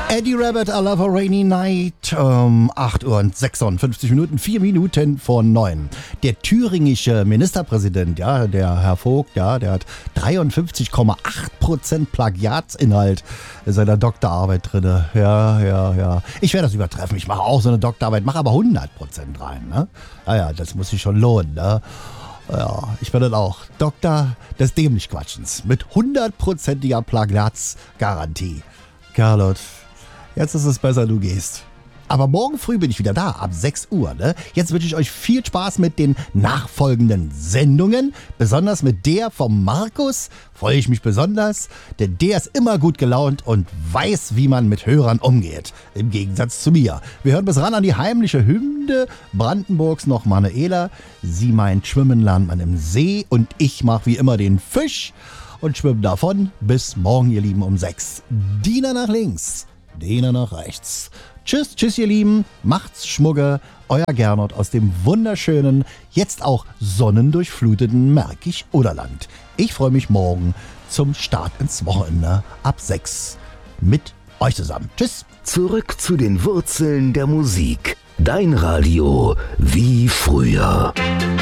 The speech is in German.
Eddie Rabbit, I Love a Rainy Night, 8 Uhr und 56 Minuten, 4 Minuten vor 9. Der thüringische Ministerpräsident, ja, der Herr Vogt, ja, der hat 53,8% Plagiatsinhalt in seiner Doktorarbeit drin. Ja. Ich werde das übertreffen, ich mache auch so eine Doktorarbeit, mache aber 100% rein, ne? Ja, das muss sich schon lohnen, ne? Ja, ich bin dann auch Doktor des Dämlichquatschens mit 100%iger Plagiatsgarantie. Carlot, jetzt ist es besser, du gehst. Aber morgen früh bin ich wieder da, ab 6 Uhr. Ne? Jetzt wünsche ich euch viel Spaß mit den nachfolgenden Sendungen. Besonders mit der vom Markus freue ich mich besonders, denn der ist immer gut gelaunt und weiß, wie man mit Hörern umgeht. Im Gegensatz zu mir. Wir hören bis ran an die heimliche Hymne Brandenburgs noch Manuela. Sie meint, schwimmen lernt man im See und ich mache wie immer den Fisch und schwimme davon. Bis morgen, ihr Lieben, um 6. Diener nach links, Diener nach rechts. Tschüss, ihr Lieben. Macht's Schmugge. Euer Gernot aus dem wunderschönen, jetzt auch sonnendurchfluteten Märkisch-Oderland. Ich freue mich morgen zum Start ins Wochenende ab 6 mit euch zusammen. Tschüss. Zurück zu den Wurzeln der Musik. Dein Radio wie früher.